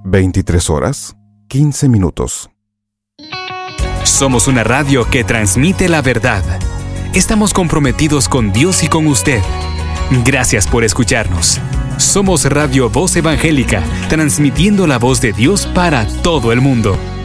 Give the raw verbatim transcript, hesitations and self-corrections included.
veintitrés horas, quince minutos. Somos una radio que transmite la verdad. Estamos comprometidos con Dios y con usted. Gracias por escucharnos. Somos Radio Voz Evangélica, transmitiendo la voz de Dios para todo el mundo.